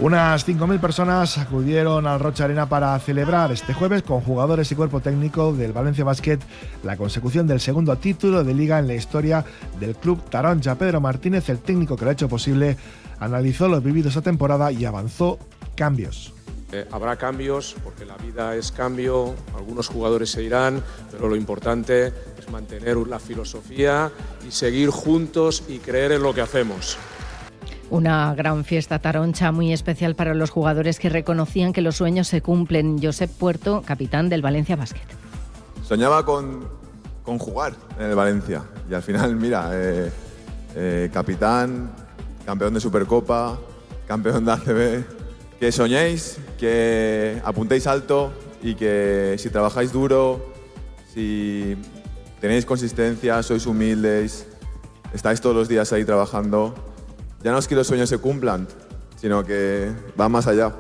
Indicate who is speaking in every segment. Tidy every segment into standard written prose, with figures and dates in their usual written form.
Speaker 1: Unas 5.000 personas acudieron al Rocha Arena para celebrar este jueves con jugadores y cuerpo técnico del Valencia Basket la consecución del segundo título de Liga en la historia del club taronja. Pedro Martínez, el técnico que lo ha hecho posible, analizó lo vivido esta temporada y avanzó cambios.
Speaker 2: Habrá cambios porque la vida es cambio, algunos jugadores se irán, pero lo importante es mantener la filosofía y seguir juntos y creer en lo que hacemos.
Speaker 3: Una gran fiesta taroncha muy especial para los jugadores que reconocían que los sueños se cumplen. Josep Puerto, capitán del Valencia Basket.
Speaker 4: Soñaba con jugar en el Valencia y al final, mira, capitán, campeón de Supercopa, campeón de ACB. Que soñéis, que apuntéis alto y que si trabajáis duro, si tenéis consistencia, sois humildes, estáis todos los días ahí trabajando, ya no es que los sueños se cumplan, sino que van más allá.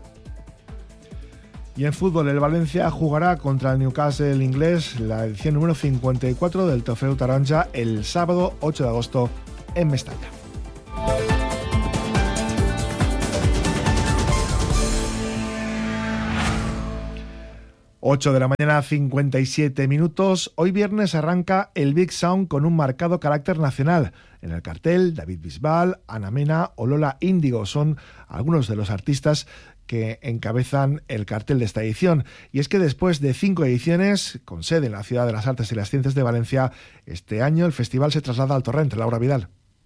Speaker 1: Y en fútbol, el Valencia jugará contra el Newcastle inglés la edición número 54 del Trofeu Taronja el sábado 8 de agosto en Mestalla. 8 de la mañana, 57 minutos. Hoy viernes arranca el Big Sound con un marcado carácter nacional. En el cartel, David Bisbal, Ana Mena o Lola Índigo son algunos de los artistas que encabezan el cartel de esta edición. Y es que después de 5 ediciones, con sede en la Ciudad de las Artes y las Ciencias de Valencia, este año el festival se traslada al Torrent. Laura Vidal.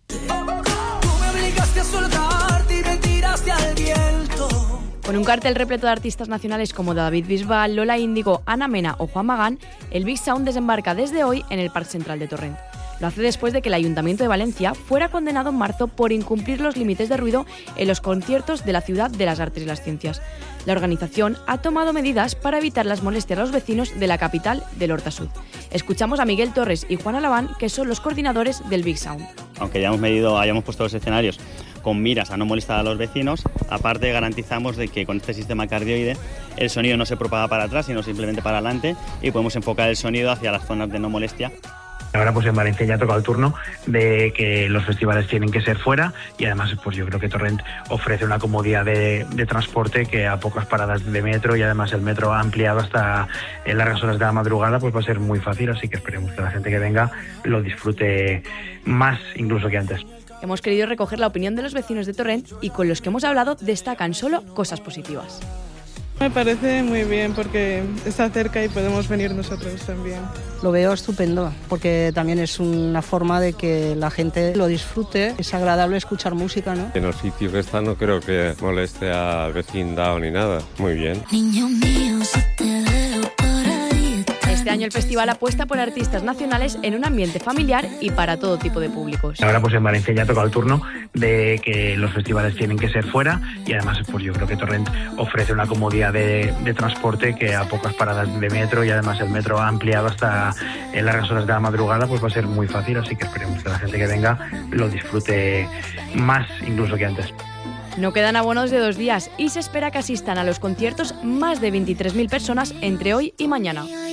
Speaker 5: Con un cartel repleto de artistas nacionales como David Bisbal, Lola Índigo, Ana Mena o Juan Magán, el Big Sound desembarca desde hoy en el Parque Central de Torrent. Lo hace después de que el Ayuntamiento de Valencia fuera condenado en marzo por incumplir los límites de ruido en los conciertos de la Ciudad de las Artes y las Ciencias. La organización ha tomado medidas para evitar las molestias a los vecinos de la capital del Horta Sud. Escuchamos a Miguel Torres y Juan Alaván, que son los coordinadores del Big Sound.
Speaker 6: Aunque hayamos puesto los escenarios con miras a no molestar a los vecinos, aparte garantizamos de que con este sistema cardioide el sonido no se propaga para atrás, sino simplemente para adelante y podemos enfocar el sonido hacia las zonas de no molestia.
Speaker 7: Ahora pues en Valencia ya ha tocado el turno de que los festivales tienen que ser fuera y además pues yo creo que Torrent ofrece una comodidad de transporte que a pocas paradas de metro y además el metro ha ampliado hasta en largas horas de la madrugada, pues va a ser muy fácil, así que esperemos que la gente que venga lo disfrute más incluso que antes.
Speaker 5: Hemos querido recoger la opinión de los vecinos de Torrent y con los que hemos hablado destacan solo cosas positivas.
Speaker 8: Me parece muy bien porque está cerca y podemos venir nosotros también.
Speaker 9: Lo veo estupendo porque también es una forma de que la gente lo disfrute. Es agradable escuchar música, ¿no?
Speaker 10: En el sitio que está no creo que moleste al vecindad ni nada. Muy bien.
Speaker 5: Niño mío, si te veo por ahí. Este año el festival apuesta por artistas nacionales en un ambiente familiar y para todo tipo de públicos.
Speaker 7: Ahora pues en Valencia ya ha tocado el turno de que los festivales tienen que ser fuera y además pues yo creo que Torrent ofrece una comodidad de transporte que a pocas paradas de metro y además el metro ha ampliado hasta en largas horas de la madrugada, pues va a ser muy fácil, así que esperemos que la gente que venga lo disfrute más incluso que antes.
Speaker 5: No quedan abonos de 2 días y se espera que asistan a los conciertos más de 23.000 personas entre hoy y mañana.